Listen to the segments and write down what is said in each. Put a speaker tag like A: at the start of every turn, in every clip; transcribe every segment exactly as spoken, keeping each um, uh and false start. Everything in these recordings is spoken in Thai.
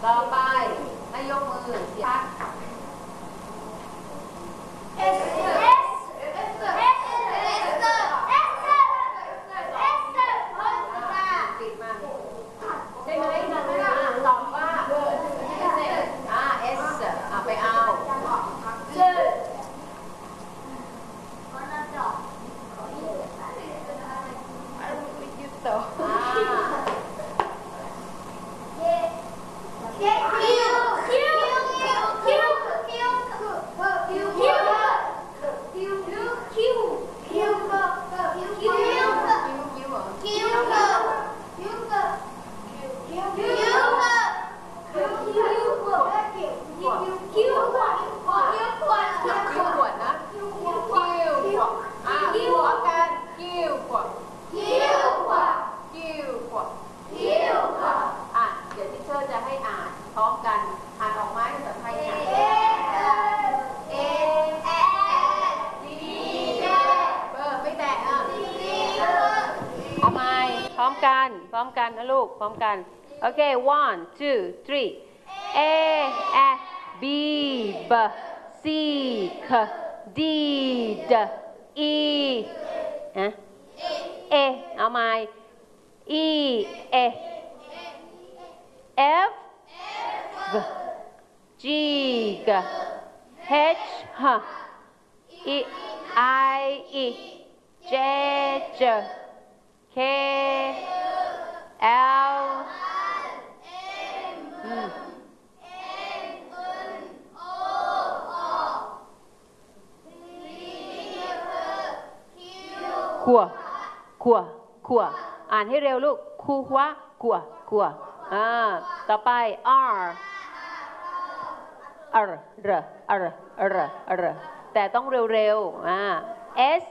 A: ต่อไปให้ยกมือเสียงพร้อมกันนะลูกพร้อมกันโอเค one two three a a b b c k d d e อะเอเอาใหม่ e a f g g h h i i e j j k L M N Oขัวขัวขัวอ่านให้เร็วลูกคูหัวขัวขัวอ่าต่อไป R R R R R R แต่ต้องเร็วๆอ่า S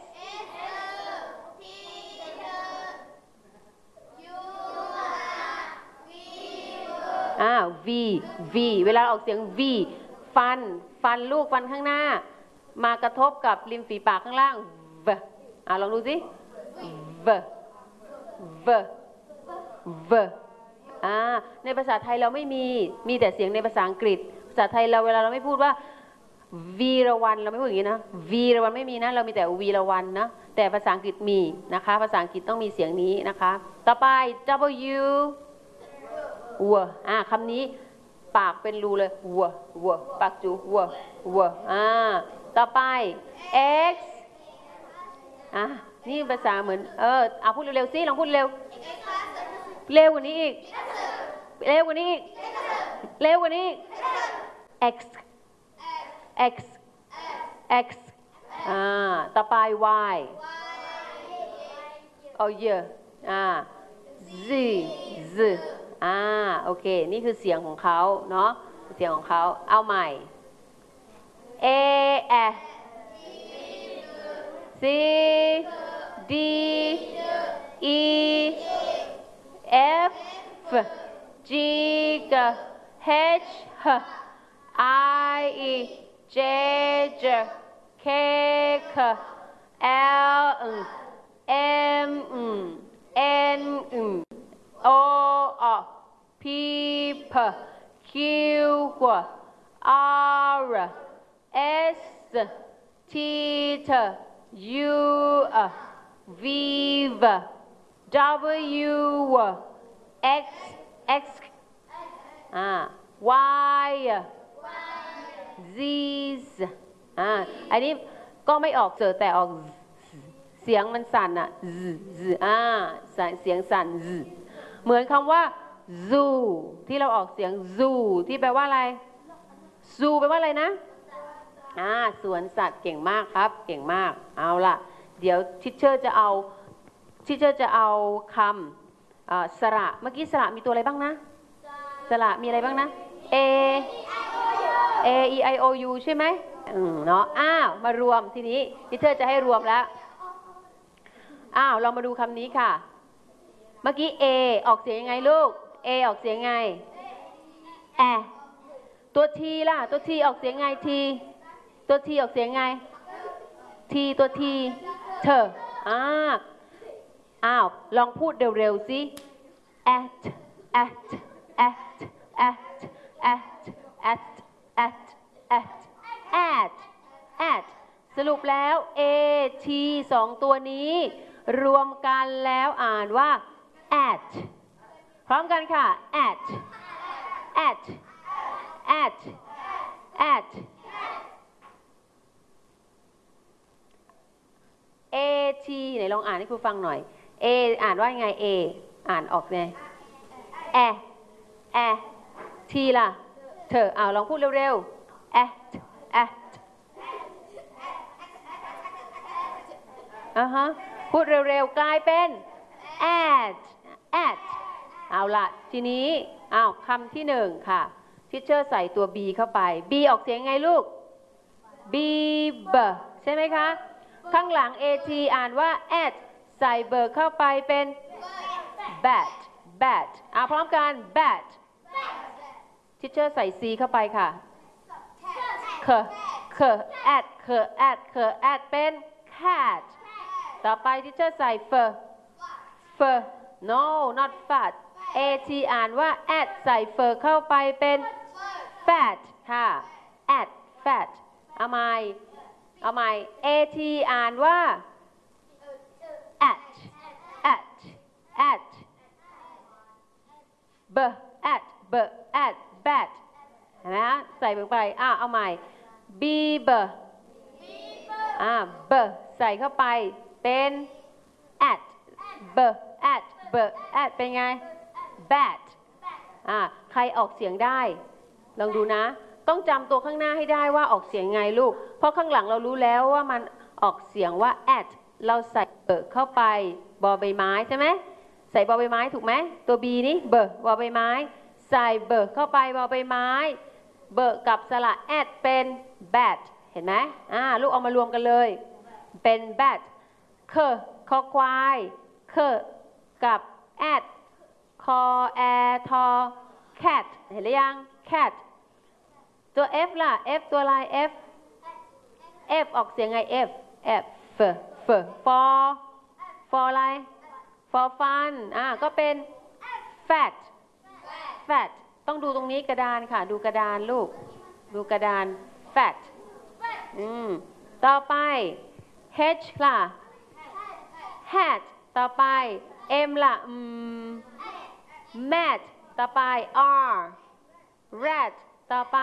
A: อ่า V V เวลาออกเสียง V ฟันฟันลูกฟันข้างหน้ามากระทบกับริมฝีปากข้างล่าง V อ่าลองดูสิ V V V อ่าในภาษาไทยเราไม่มีมีแต่เสียงในภาษาอังกฤษภาษาไทยเราเวลาเราไม่พูดว่าวีรวันเราไม่พูดอย่างนี้นะวีรวันไม่มีนะเรามีแต่วีรวันนะแต่ภาษาอังกฤษมีนะคะภาษาอังกฤษต้องมีเสียงนี้นะคะต่อไป Wวัวอ่าคำนี้ปากเป็นรูเลยวัววัวปากจูวัววัวอ่าต่อไป X อ่านี่ภาษาเหมือนเออเอาพูดเร็วๆสิลองพูดเร็วเร็วกว่านี้อีกเร็วกว่านี้อีกเร็วกว่านี้ X X X อ่าต่อไป Y เอาเยอะอ่า Z Zอ่าโอเคนี่คือเสียงของเขาเนาะเสียงของเขาเอาใหม่ A F C D E F G H I J J K L M N O P Q R S T U V W X X อ่า Y Z อ่าอันนี้ก็ไม่ออกเจอแต่ออกเสียงมันสั่นอ่ะ Z Z อ่าเสียงสั่น Z เหมือนคำว่า zoo ที่เราออกเสียง zoo ที่แปลว่าอะไร zoo แปลว่าอะไรนะอ่าสวนสัตว์เก่งมากครับเก่งมากเอาล่ะเดี๋ยวทิชเชอร์จะเอาทิชเชอร์จะเอาคำสระเมื่อกี้สระมีตัวอะไรบ้างนะสระมีอะไรบ้างนะ A A E I O U ใช่ไหมอืมเนาะอ้าวมารวมทีนี้ทิชเชอร์จะให้รวมแล้วอ้าวเรามาดูคำนี้ค่ะเมื่อกี้ A ออกเสียงยังไงลูก A ออกเสียงไงแอตัว T ล่ะตัว T ออกเสียงไง T ตัว T ออกเสียงไง T ตัว T เธออ้าอ้าวลองพูดเร็วๆสิ at at at at at at at at at at สรุปแล้ว a t สองตัวนี้รวมกันแล้วอ่านว่า at พร้อมกันค่ะ at at at at at ไหนลองอ่านให้ครูฟังหน่อย a อ่านว่าไง a อ่านออกไง แอแอ t ล่ะเธอเอาลองพูดเร็วๆ at at อ่าฮะพูดเร็วๆกลายเป็น at at เอาล่ะทีนี้เอาคำที่หนึ่งค่ะทิชเชอร์ใส่ตัว b เข้าไป b ออกเสียงไงลูก b b ใช่ไหมคะข้างหลัง at อ่านว่า at ใส่เบอร์เข้าไปเป็น bat bat อ่ะพร้อมกัน bat ทิชเชอร์ใส่ c เข้าไปค่ะเคเค at เค at เค at เป็น cat ต่อไปทิชเชอร์ใส่ f f no not fat at อ่านว่า at ใส่ f เข้าไปเป็น fat ค่ะ at fat เอาใหม่เอาใหม่ at อ่านว่า at at at b at b at bat เห็นไหมฮะใส่ลงไปอ่ะเอาใหม่ b b อ่า b ใส่เข้าไปเป็น at b at b at เป็นไง bat อ่าใครออกเสียงได้ลองดูนะต้องจำตัวข้างหน้าให้ได้ว่าออกเสียงไงลูกเพราะข้างหลังเรารู้แล้วว่ามันออกเสียงว่า at เราใส่เบอร์เข้าไปบอใบไม้ใช่ไหมใส่บอใบไม้ถูกไหมตัว b นี่เบอร์บอใบไม้ใส่เบอร์เข้าไปบอใบไม้เบอร์กับสระ at เป็น bat เห็นไหมอ่าลูกเอามารวมกันเลยเป็น bat เคคอควายเคกับ at คอแอทอ cat เห็นหรือยัง cat ตัว f ล่ะ f ตัวอะไร f f ออกเสียงไง f f f f for for อะไร for fun อ่าก็เป็น fat fat ต้องดูตรงนี้กระดานค่ะดูกระดานลูกดูกระดาน fat อืมต่อไป h ล่ะ hat ต่อไป m ล่ะอืม mat ต่อไป r rat ต่อไป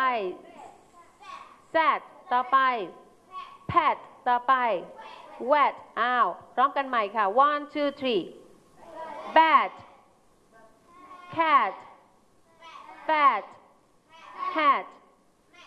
A: sat ต่อไป pet ต่อไป wet อ้าวร้องกันใหม่ค่ะ one two three bat cat fat hat